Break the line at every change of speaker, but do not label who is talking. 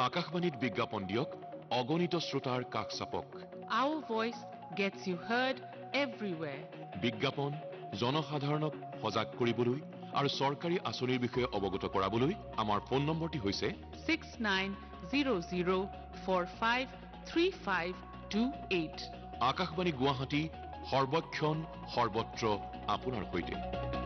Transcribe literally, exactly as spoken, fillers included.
আকাশবাণীত বিজ্ঞাপন দিয়ক অগণিত শ্ৰোতাৰ কাষ চাপক
Our voice gets you heard everywhere.
বিজ্ঞাপন জনসাধাৰণক সজাগ কৰিবলৈ আৰু চৰকাৰী আঁচনিৰ বিষয়ে অৱগত কৰাবলৈ আমাৰ ফোন নম্বৰটি হৈছে
six nine zero zero four five three five two eight.
Akashvani Guwahati সৰ্বক্ষণ সৰ্বত্ৰ আপোনাৰ সৈতে